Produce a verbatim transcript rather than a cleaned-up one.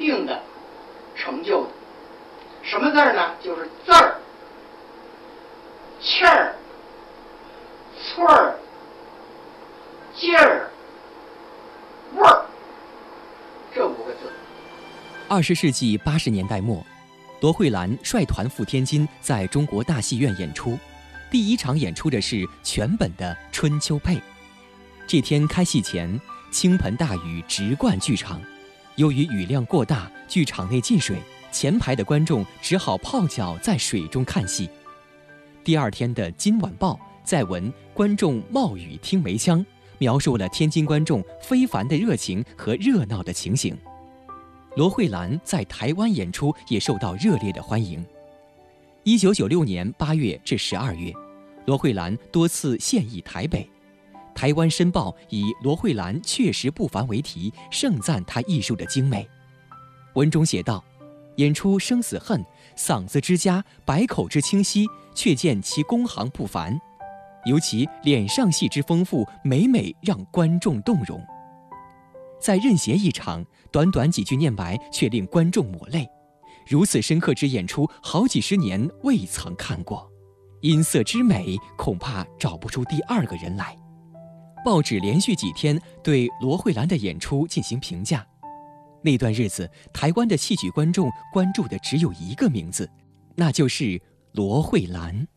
定的成就的。什么字儿呢？就是字儿、气儿、寸儿、劲儿、味儿，这五个字。 二十世纪八十年代末，罗慧兰率团赴天津，在中国大戏院演出。第一场演出的是全本的《春秋配》。这天开戏前，倾盆大雨直灌剧场，由于雨量过大，剧场内进水，前排的观众只好泡脚在水中看戏。第二天的《今晚报》在文观众冒雨听梅腔，描述了天津观众非凡的热情和热闹的情形。罗慧兰在台湾演出也受到热烈的欢迎。一九九六年八月至十二月，罗慧兰多次现役台北。台湾申报以罗慧兰确实不凡为题，盛赞她艺术的精美。文中写道：演出生死恨，嗓子之佳，百口之清晰，却见其工行不凡，尤其脸上戏之丰富，每每让观众动容。在任贤一场，短短几句念白却令观众抹泪，如此深刻之演出，好几十年未曾看过，音色之美，恐怕找不出第二个人来。报纸连续几天对罗慧兰的演出进行评价。那段日子，台湾的戏曲观众关注的只有一个名字，那就是罗慧兰。